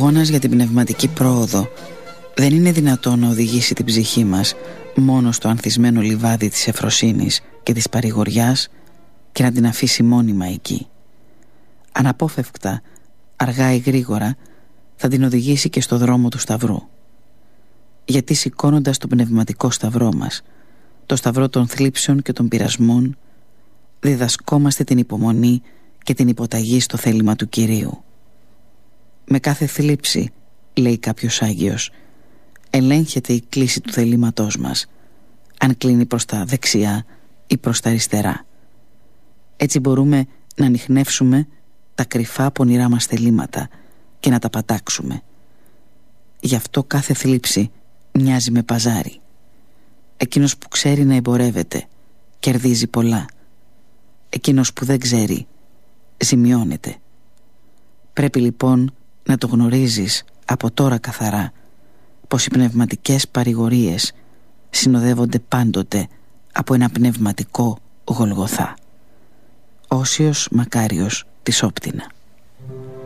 αγώνας για την πνευματική πρόοδο δεν είναι δυνατόν να οδηγήσει την ψυχή μας μόνο στο ανθισμένο λιβάδι της ευφροσύνης και της παρηγοριάς και να την αφήσει μόνιμα εκεί. Αναπόφευκτα, αργά ή γρήγορα, θα την οδηγήσει και στο δρόμο του σταυρού. Γιατί σηκώνοντας τον πνευματικό σταυρό μας, το σταυρό των θλίψεων και των πειρασμών, διδασκόμαστε την υπομονή και την υποταγή στο θέλημα του Κυρίου. Με κάθε θλίψη, λέει κάποιος Άγιος, ελέγχεται η κλίση του θελήματός μας, αν κλείνει προς τα δεξιά ή προς τα αριστερά. Έτσι μπορούμε να ανιχνεύσουμε τα κρυφά πονηρά μας θελήματα και να τα πατάξουμε. Γι' αυτό κάθε θλίψη μοιάζει με παζάρι. Εκείνος που ξέρει να εμπορεύεται κερδίζει πολλά. Εκείνος που δεν ξέρει ζημιώνεται. Πρέπει λοιπόν να το γνωρίζεις από τώρα καθαρά πως οι πνευματικές παρηγορίες συνοδεύονται πάντοτε από ένα πνευματικό Γολγοθά. Όσιος Μακάριος της Όπτινα.